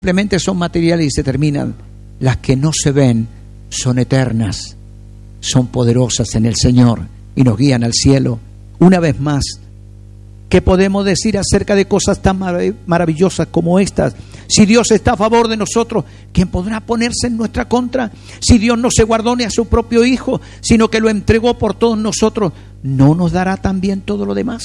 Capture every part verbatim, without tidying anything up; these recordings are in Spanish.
simplemente son materiales y se terminan. Las que no se ven son eternas, son poderosas en el Señor y nos guían al cielo. Una vez más, ¿qué podemos decir acerca de cosas tan marav- maravillosas como estas? Si Dios está a favor de nosotros, ¿quién podrá ponerse en nuestra contra? Si Dios no se guardó ni a su propio Hijo, sino que lo entregó por todos nosotros, ¿no nos dará también todo lo demás?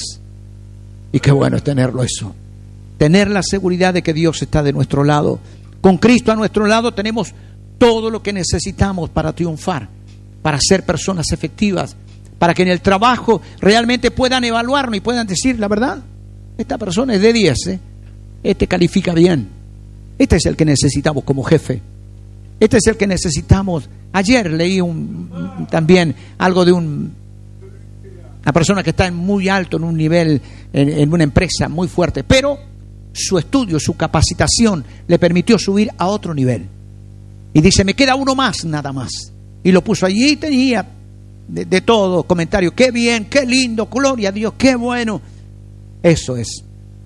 Y qué bueno es tenerlo eso. Tener la seguridad de que Dios está de nuestro lado. Con Cristo a nuestro lado tenemos todo lo que necesitamos para triunfar, para ser personas efectivas, para que en el trabajo realmente puedan evaluarnos y puedan decir, la verdad, esta persona es de diez, ¿eh? Este califica bien. Este es el que necesitamos como jefe. Este es el que necesitamos. Ayer leí un, también algo de un, una persona que está en muy alto en un nivel, en, en una empresa muy fuerte, pero su estudio, su capacitación le permitió subir a otro nivel. Y dice, me queda uno más, nada más. Y lo puso allí y tenía de, de todo comentario. Qué bien, qué lindo, gloria a Dios, qué bueno. Eso es.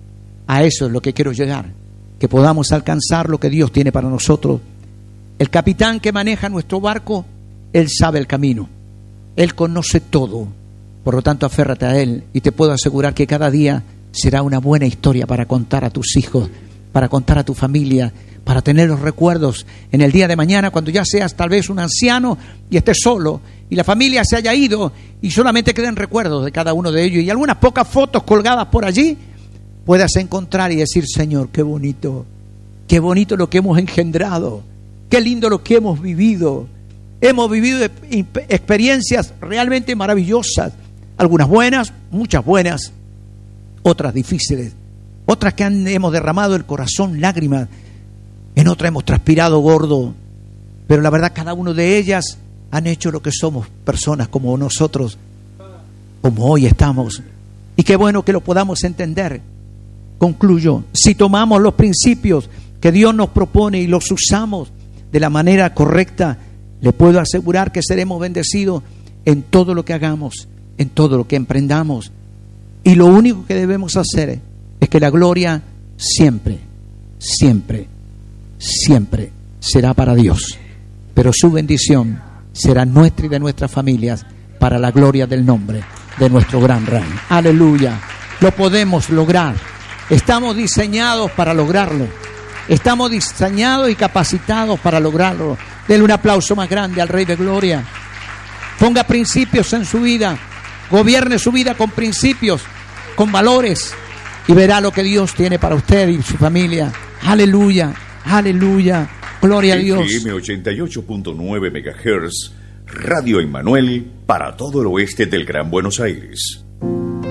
A eso es lo que quiero llegar. Que podamos alcanzar lo que Dios tiene para nosotros. El capitán que maneja nuestro barco, él sabe el camino. Él conoce todo. Por lo tanto, aférrate a él. Y te puedo asegurar que cada día será una buena historia para contar a tus hijos, para contar a tu familia, para tener los recuerdos en el día de mañana, cuando ya seas tal vez un anciano y estés solo y la familia se haya ido y solamente queden recuerdos de cada uno de ellos y algunas pocas fotos colgadas por allí, puedas encontrar y decir, Señor, qué bonito, qué bonito lo que hemos engendrado, qué lindo lo que hemos vivido. Hemos vivido experiencias realmente maravillosas, algunas buenas, muchas buenas, otras difíciles, otras que han, hemos derramado el corazón, lágrimas, en otras hemos transpirado gordo, pero la verdad cada uno de ellas han hecho lo que somos, personas como nosotros, como hoy estamos, y qué bueno que lo podamos entender. Concluyo, si tomamos los principios que Dios nos propone y los usamos de la manera correcta, le puedo asegurar que seremos bendecidos en todo lo que hagamos, en todo lo que emprendamos. Y lo único que debemos hacer es que la gloria siempre, siempre, siempre será para Dios. Pero su bendición será nuestra y de nuestras familias para la gloria del nombre de nuestro gran Rey. Aleluya. Lo podemos lograr. Estamos diseñados para lograrlo. Estamos diseñados y capacitados para lograrlo. Denle un aplauso más grande al Rey de Gloria. Ponga principios en su vida. Gobierne su vida con principios, con valores, y verá lo que Dios tiene para usted y su familia. Aleluya, aleluya, gloria a Dios. F M ochenta y ocho punto nueve megahertz, Radio Emmanuel, para todo el oeste del Gran Buenos Aires.